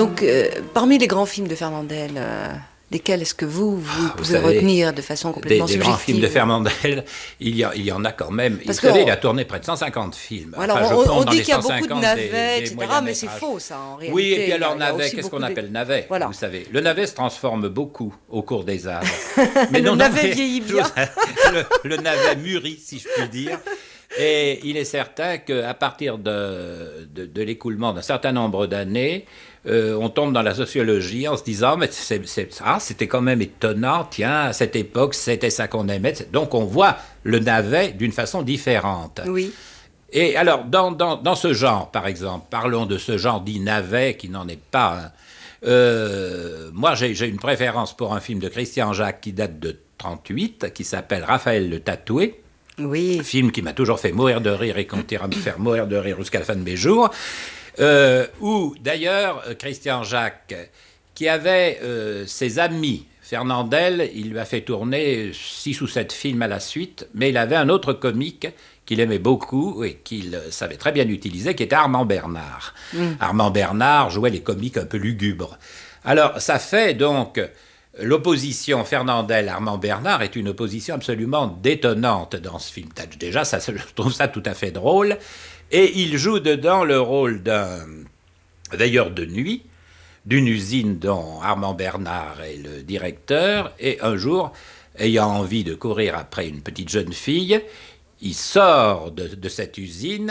Donc, parmi les grands films de Fernandel, lesquels est-ce que vous pouvez retenir de façon complètement des subjective? grands films de Fernandel, il y en a quand même. Parce vous savez, il a tourné près de 150 films. Alors, enfin, on dit qu'il y a beaucoup de navets, etc., mais c'est faux, ça, en réalité. Oui, et puis alors, navet, qu'est-ce qu'on appelle navet? Voilà. Vous savez, le navet se transforme beaucoup au cours des âges. Mais le navet vieillit bien. Le navet mûrit, si je puis dire. Et il est certain qu'à partir de l'écoulement d'un certain nombre d'années, on tombe dans la sociologie en se disant mais c'était quand même étonnant, tiens, à cette époque, c'était ça qu'on aimait. Donc on voit le navet d'une façon différente. Oui. Et alors, dans ce genre, par exemple, parlons de ce genre dit navet, qui n'en est pas un. Moi, j'ai une préférence pour un film de Christian Jacques qui date de 1938, qui s'appelle Raphaël le Tatoué. Oui. Un film qui m'a toujours fait mourir de rire et continuera à me faire mourir de rire jusqu'à la fin de mes jours. Où, d'ailleurs, Christian Jacques, qui avait ses amis, Fernandel, il lui a fait tourner 6 ou 7 films à la suite, mais il avait un autre comique qu'il aimait beaucoup et qu'il savait très bien utiliser, qui était Armand Bernard. Armand Bernard jouait les comiques un peu lugubres. Alors, ça fait donc... L'opposition Fernandel-Armand Bernard est une opposition absolument détonnante dans ce film. Déjà, je trouve ça tout à fait drôle. Et il joue dedans le rôle d'un veilleur de nuit d'une usine dont Armand Bernard est le directeur. Et un jour, ayant envie de courir après une petite jeune fille, il sort de cette usine